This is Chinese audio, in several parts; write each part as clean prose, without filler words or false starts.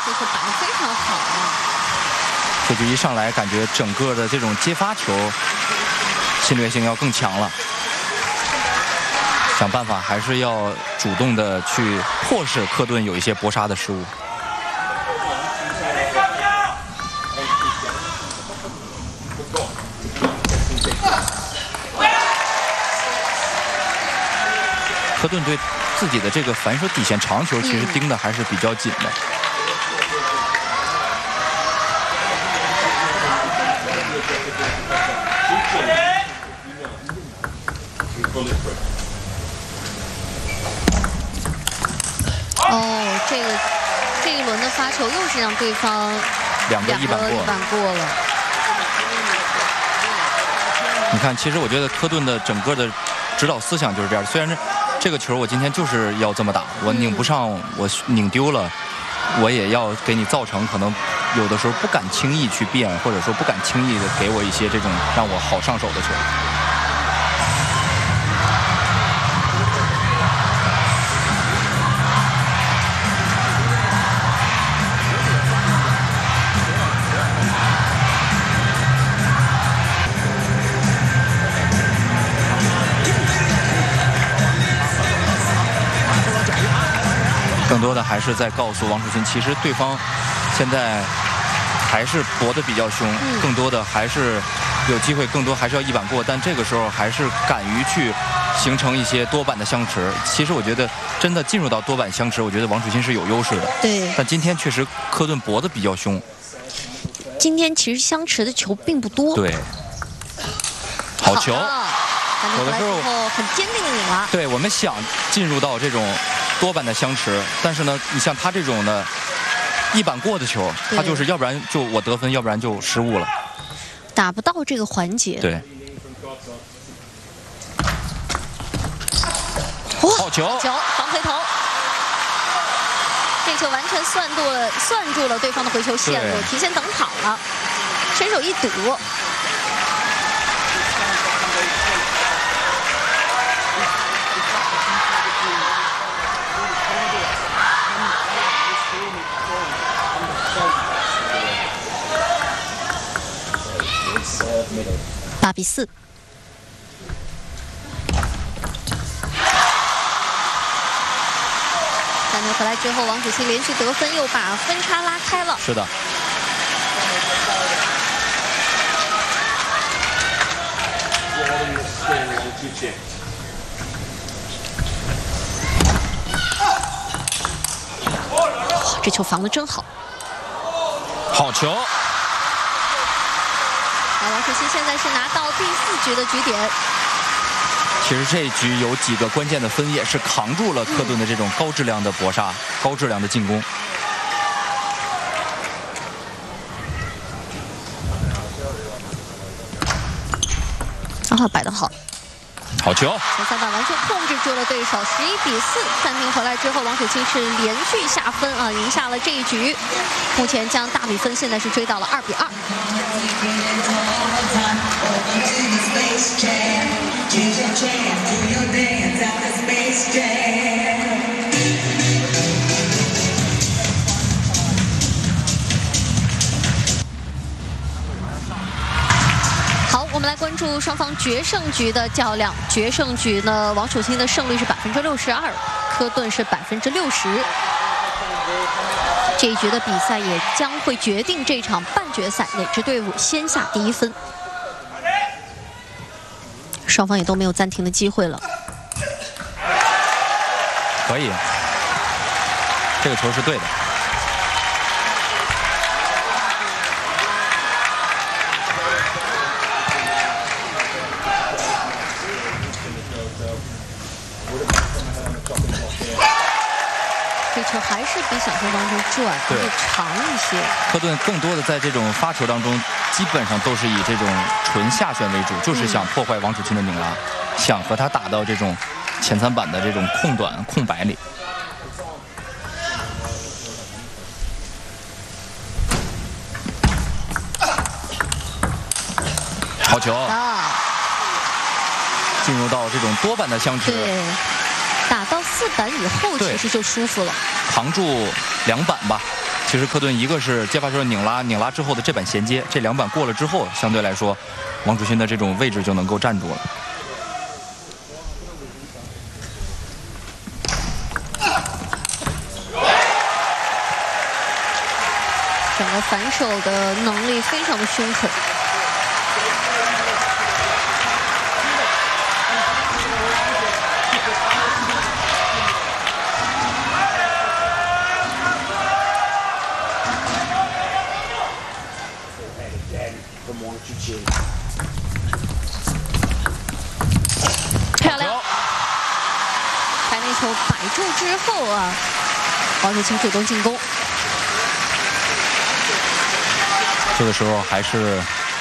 这球打得非常好啊！ 这局一上来，感觉整个的这种接发球侵略性要更强了。想办法还是要主动的去迫使科顿有一些搏杀的失误。科顿对自己的这个反手底线长球其实盯的还是比较紧的。 哦，这一轮的发球又是让对方两个一板过了。 你看，其实我觉得科顿的整个的指导思想就是这样。虽然这个球我今天就是要这么打，我拧不上，我拧丢了，我也要给你造成可能有的时候不敢轻易去变，或者说不敢轻易的给我一些这种让我好上手的球。更多的还是在告诉王楚钦，其实对方现在还是搏得比较凶，更多的还是有机会，更多还是要一板过，但这个时候还是敢于去形成一些多板的相持。其实我觉得真的进入到多板相持，我觉得王楚钦是有优势的。 对， 但今天确实科顿搏得比较凶。 今天其实相持的球并不多。 对，好球。 有的时候很坚定的拧了。 对，我们想进入到这种多板的相持，但是呢，你像他这种的一板过的球，他就是要不然就我得分，要不然就失误了， 打不到这个环节。 对，好球， 防回头，这球完全算住了对方的回球线路，提前等好了，伸手一堵。8比4。3球回来之后，王楚钦连续得分，又把分差拉开了。 是的。 这球防得真好。 好球。 王楚钦现在是拿到第4局的局点。 其实这一局有几个关键的分，也是扛住了科顿的这种高质量的搏杀、高质量的进攻。摆得好。 好球！ 前3板完全控制住了对手，11比4。暂停回来之后，王楚钦是连续下分啊，赢下了这一局。目前将大比分现在是追到了2比2。好，我们来关注双方决胜局的较量。决胜局呢，王楚钦的胜率是62%，科顿是60%。这一局的比赛也将会决定这场半决赛哪支队伍先下第1分。双方也都没有暂停的机会了。 可以，这个球是对的。 这球还是比想象当中转会长一些。 科顿更多的在这种发球当中，基本上都是以这种纯下旋为主，就是想破坏王楚钦的拧拉，想和他打到这种前3板的这种空短空白里。好球！进入到这种多板的相持。 对。打到4板以后，其实就舒服了。 扛住2板吧。 其实科顿一个是接发球拧拉之后的这板衔接，这2板过了之后，相对来说，王楚钦的这种位置就能够站住了。 整个反手的能力非常的凶狠。漂亮！白内球摆住之后啊，王楚钦主动进攻。 这个时候还是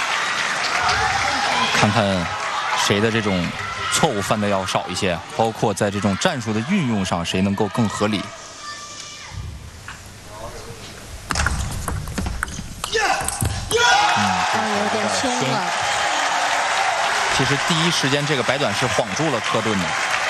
看看谁的这种错误犯的要少一些，包括在这种战术的运用上，谁能够更合理。 有点凶了。 其实第一时间这个白短是晃住了科顿的。